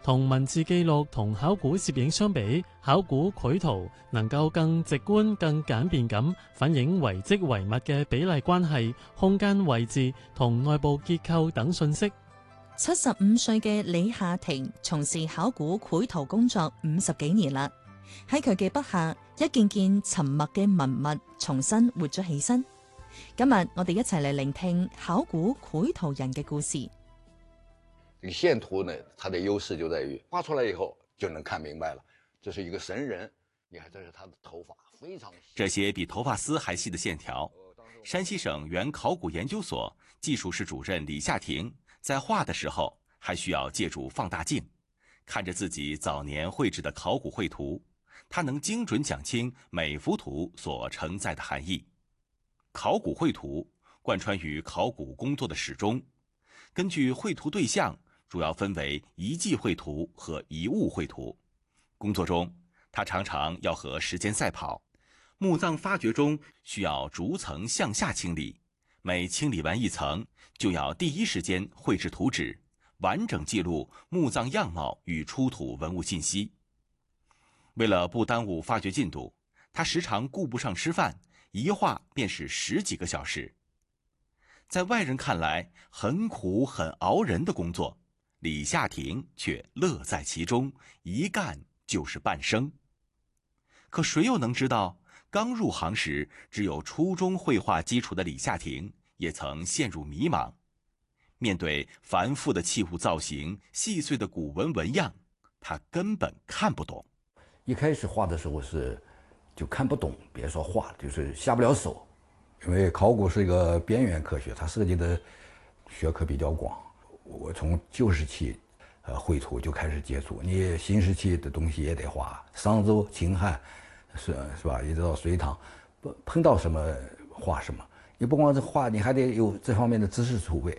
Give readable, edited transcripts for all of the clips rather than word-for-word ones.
同文字記錄同考古攝影相比，考古繪圖能夠更直觀、更簡便咁反映遺跡遺物嘅比例關係、空間位置同內部結構等信息。 75歲嘅李夏婷從事考古繪圖工作50幾年啦，喺佢嘅筆下，一件件沉默嘅文物重新活咗起身。今日我哋一齊嚟聆聽考古繪圖人嘅故事。 這個線圖呢，它的優勢就在於畫出來以後就能看明白了，這是一個神人。你看，這是他的頭髮非常細， 這些比頭髮絲還細的線條，山西省原考古研究所技術室主任李夏婷在畫的時候，還需要借助放大鏡，看着自己早年繪製的考古繪圖，他能精準講清每幅圖所承載的含義。考古繪圖貫穿於考古工作的始終，根據繪圖對象，主要分為遺跡繪圖和遺物繪圖。工作中，他常常要和時間賽跑。墓葬發掘中需要逐層向下清理，每清理完一層，就要第一時間繪製圖紙，完整記錄墓葬樣貌與出土文物信息。為了不耽誤發掘進度，他時常顧不上吃飯，一畫便是10幾個小時。在外人看來很苦很熬人的工作，李夏婷卻樂在其中，一幹就是半生。可誰又能知道，剛入行時只有初中繪畫基礎的李夏婷，也曾陷入迷茫。面對繁複的器物造型、細碎的古文紋樣，他根本看不懂。 一開始畫的時候就看不懂，別說畫，就是下不了手。因為考古是一個邊緣科學，它涉及的學科比較廣。我從舊石器繪圖就開始接觸，你新石器的東西也得畫，商周、秦漢，是吧？一直到隋唐，碰到什麼畫什麼。你不光是畫，你還得有這方面的知識儲備。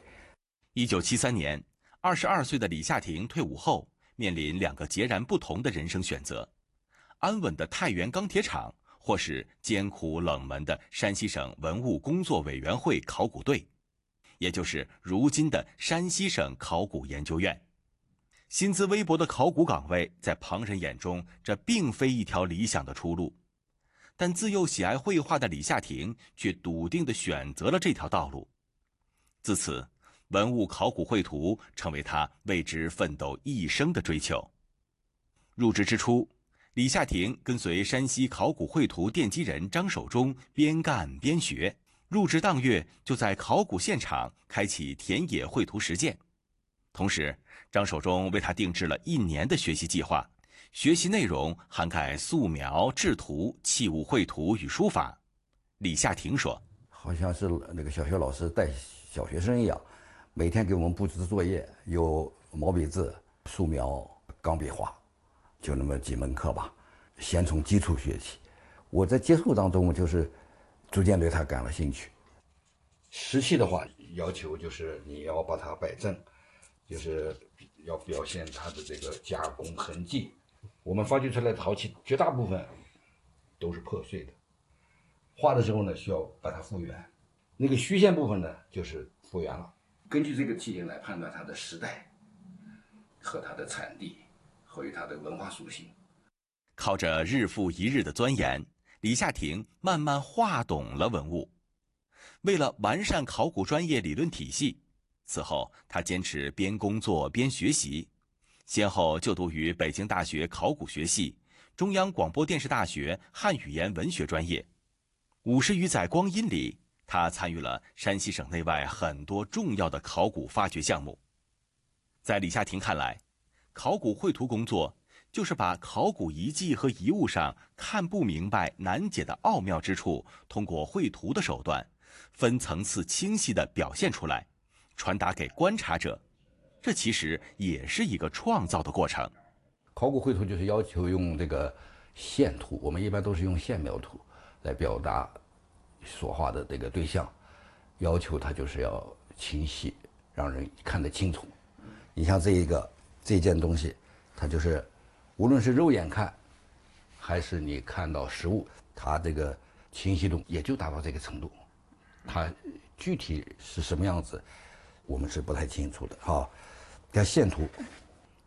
1973年，22歲的李夏婷退伍後，面臨2個截然不同的人生選擇：安穩的太原鋼鐵廠，或是艱苦冷門的山西省文物工作委員會考古隊，也就是如今的山西省考古研究院。薪資微薄的考古崗位，在旁人眼中，這並非一條理想的出路。但自幼喜愛繪畫的李夏婷，卻篤定地選擇了這條道路。自此，文物考古繪圖成為他為之奮鬥一生的追求。入職之初，李夏婷跟隨山西考古繪圖奠基人張守忠邊幹邊學，入職當月就在考古現場開啟田野繪圖實踐。同時，張守忠為他定制了1年的學習計劃，學習內容涵蓋素描、製圖、器物繪圖與書法。李夏婷說：“ 好像是那個小學老師帶小學生一樣，每天給我們布置作業，有毛筆字、素描、鋼筆畫。就那麼幾門課吧，先從基礎學起。我在接觸當中，就是逐漸對它感了興趣。石器的話，要求就是你要把它擺正，就是要表現它的這個加工痕跡。我們發掘出來的陶器絕大部分都是破碎的，畫的時候呢，需要把它復原。那個虛線部分呢，就是復原了。根據這個器型來判斷它的時代和它的產地。和於它的文化屬性。 靠着日復一日的鑽研，李夏婷慢慢畫懂了文物。為了完善考古專業理論體系，此後他堅持邊工作邊學習，先後就讀於北京大學考古學系、中央廣播電視大學漢語言文學專業。50餘載光陰裡，他參與了山西省內外很多重要的考古發掘項目。在李夏婷看來，考古繪圖工作就是把考古遺跡和遺物上看不明白、難解的奧妙之處，通過繪圖的手段，分層次清晰地表現出來，傳達給觀察者。這其實也是一個創造的過程。 考古繪圖就是要求用這個線圖，我們一般都是用線描圖來表達所畫的這個對象，要求它就是要清晰，讓人看得清楚。你像這件東西，它就是無論是肉眼看，還是你看到實物，它這個清晰度也就達到這個程度。它具體是什麼樣子，我們是不太清楚的哈。看線圖